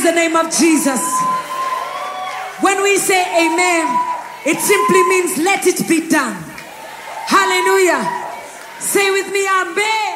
praise the name of Jesus. When we say amen, it simply means let it be done. Hallelujah. Say with me, amen.